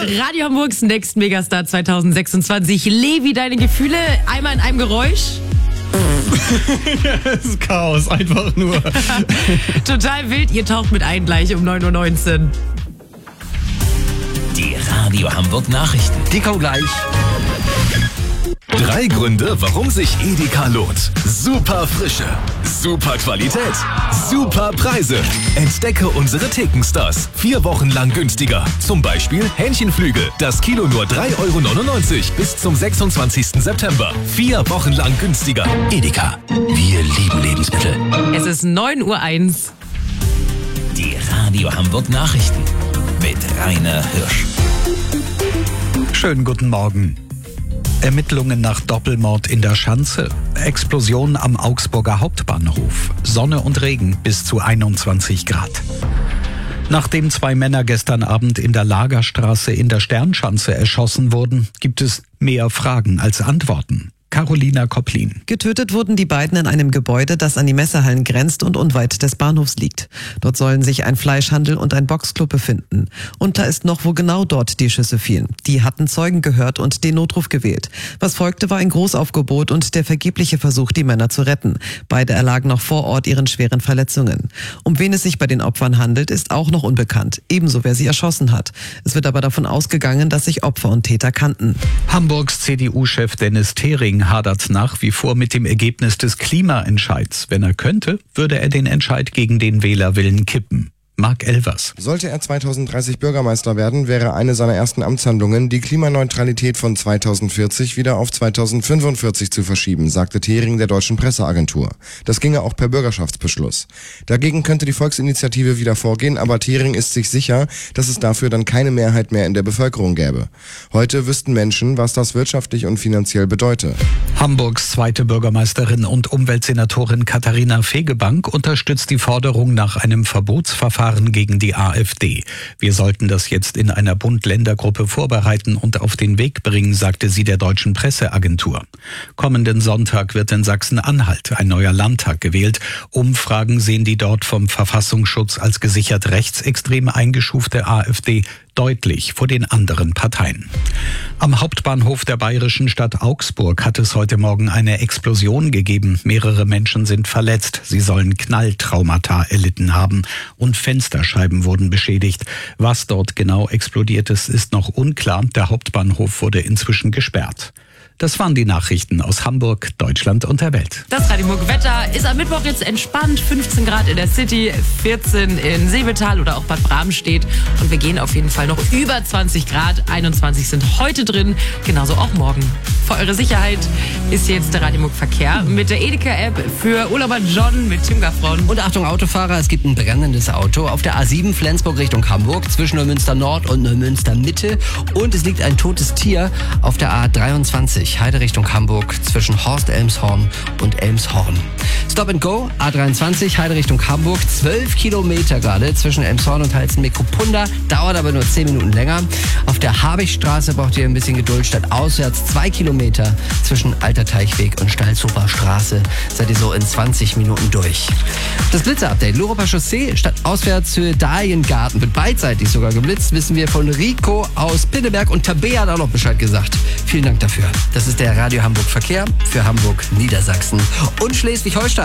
Radio Hamburgs Next Megastar 2026. Levi, deine Gefühle einmal in einem Geräusch? Es ist Chaos, einfach nur. Total wild, ihr taucht mit ein gleich um 9.19 Uhr. Die Radio Hamburg Nachrichten. Die kommen gleich. 3 Gründe, warum sich Edeka lohnt. Super Frische, super Qualität, super Preise. Entdecke unsere Thekenstars. 4 Wochen lang günstiger. Zum Beispiel Hähnchenflügel. Das Kilo nur 3,99 € bis zum 26. September. 4 Wochen lang günstiger. Edeka. Wir lieben Lebensmittel. Es ist 9.01 Uhr. Die Radio Hamburg Nachrichten mit Rainer Hirsch. Schönen guten Morgen. Ermittlungen nach Doppelmord in der Schanze. Explosion am Augsburger Hauptbahnhof. Sonne und Regen bis zu 21 Grad. Nachdem 2 Männer gestern Abend in der Lagerstraße in der Sternschanze erschossen wurden, gibt es mehr Fragen als Antworten. Carolina Kopplin. Getötet wurden die beiden in einem Gebäude, das an die Messehallen grenzt und unweit des Bahnhofs liegt. Dort sollen sich ein Fleischhandel und ein Boxclub befinden. Unklar ist noch, wo genau dort die Schüsse fielen. Die hatten Zeugen gehört und den Notruf gewählt. Was folgte, war ein Großaufgebot und der vergebliche Versuch, die Männer zu retten. Beide erlagen noch vor Ort ihren schweren Verletzungen. Um wen es sich bei den Opfern handelt, ist auch noch unbekannt. Ebenso, wer sie erschossen hat. Es wird aber davon ausgegangen, dass sich Opfer und Täter kannten. Hamburgs CDU-Chef Dennis Thering hadert nach wie vor mit dem Ergebnis des Klimaentscheids. Wenn er könnte, würde er den Entscheid gegen den Wählerwillen kippen. Marc Elvers. Sollte er 2030 Bürgermeister werden, wäre eine seiner ersten Amtshandlungen, die Klimaneutralität von 2040 wieder auf 2045 zu verschieben, sagte Thering der Deutschen Presseagentur. Das ginge auch per Bürgerschaftsbeschluss. Dagegen könnte die Volksinitiative wieder vorgehen, aber Thering ist sich sicher, dass es dafür dann keine Mehrheit mehr in der Bevölkerung gäbe. Heute wüssten Menschen, was das wirtschaftlich und finanziell bedeute. Hamburgs zweite Bürgermeisterin und Umweltsenatorin Katharina Fegebank unterstützt die Forderung nach einem Verbotsverfahren gegen die AfD. Wir sollten das jetzt in einer Bund-Länder-Gruppe vorbereiten und auf den Weg bringen, sagte sie der Deutschen Presseagentur. Kommenden Sonntag wird in Sachsen-Anhalt ein neuer Landtag gewählt. Umfragen sehen die dort vom Verfassungsschutz als gesichert rechtsextrem eingestufte AfD deutlich vor den anderen Parteien. Am Hauptbahnhof der bayerischen Stadt Augsburg hat es heute Morgen eine Explosion gegeben. Mehrere Menschen sind verletzt. Sie sollen Knalltraumata erlitten haben und Fensterscheiben wurden beschädigt. Was dort genau explodiert ist noch unklar. Der Hauptbahnhof wurde inzwischen gesperrt. Das waren die Nachrichten aus Hamburg, Deutschland und der Welt. Das Radio Hamburg Wetter ist am Mittwoch jetzt entspannt. 15 Grad in der City, 14 in Seebetal oder auch Bad Bramstedt. Und wir gehen auf jeden Fall noch über 20 Grad. 21 sind heute drin, genauso auch morgen. Für eure Sicherheit ist jetzt der Radio Hamburg Verkehr mit der Edeka-App für Urlauber John mit Tim Gaffron. Und Achtung Autofahrer, es gibt ein brennendes Auto auf der A7 Flensburg Richtung Hamburg zwischen Neumünster Nord und Neumünster Mitte. Und es liegt ein totes Tier auf der A23. Heide Richtung Hamburg zwischen Horst Elmshorn und Elmshorn. Stop and Go, A23, Heide Richtung Hamburg, 12 Kilometer gerade zwischen Elmshorn und Heizen-Meckropunda, dauert aber nur 10 Minuten länger. Auf der Habichtstraße braucht ihr ein bisschen Geduld, statt auswärts 2 Kilometer zwischen Alter Teichweg und Stalzhofer Straße, seid ihr so in 20 Minuten durch. Das Blitzer-Update, Luroper Chaussee statt auswärts für Dahliengarten, wird beidseitig sogar geblitzt, wissen wir von Rico aus Pinneberg und Tabea hat auch noch Bescheid gesagt. Vielen Dank dafür. Das ist der Radio Hamburg Verkehr für Hamburg, Niedersachsen und Schleswig-Holstein.